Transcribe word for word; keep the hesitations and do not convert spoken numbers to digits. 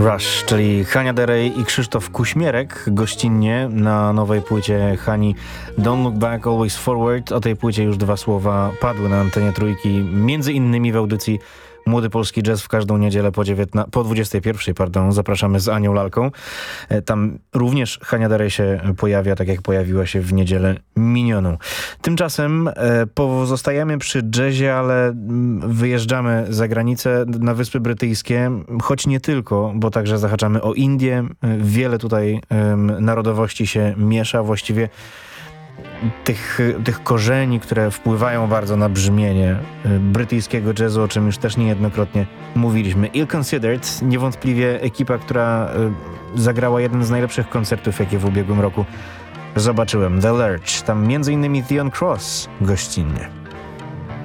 Rush, czyli Hania Derej i Krzysztof Kuśmierek gościnnie na nowej płycie Hani Don't Look Back, Always Forward. O tej płycie już dwa słowa padły na antenie Trójki, między innymi w audycji Młody Polski Jazz w każdą niedzielę po, dziewiętna- po dwudziestej pierwszej. Pardon, zapraszamy z Anią Lalką. Tam również Hania Derej się pojawia, tak jak pojawiła się w niedzielę minioną. Tymczasem e, pozostajemy przy jazzie, ale wyjeżdżamy za granicę na Wyspy Brytyjskie, choć nie tylko, bo także zahaczamy o Indię. Wiele tutaj e, narodowości się miesza, właściwie Tych, tych korzeni, które wpływają bardzo na brzmienie brytyjskiego jazzu, o czym już też niejednokrotnie mówiliśmy. Ill Considered, niewątpliwie ekipa, która zagrała jeden z najlepszych koncertów, jakie w ubiegłym roku zobaczyłem. The Lurch, tam między innymi Theon Cross gościnnie.